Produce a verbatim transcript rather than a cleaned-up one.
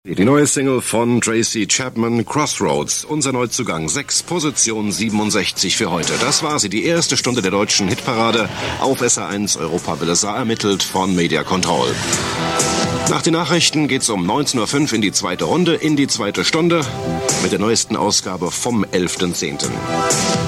Die neue Single von Tracy Chapman, Crossroads, unser Neuzugang, sechs Position siebenundsechzig für heute. Das war sie, die erste Stunde der deutschen Hitparade auf S R eins Europawelle, ermittelt von Media Control. Nach den Nachrichten geht's um neunzehn Uhr fünf in die zweite Runde, in die zweite Stunde mit der neuesten Ausgabe vom elften zehnten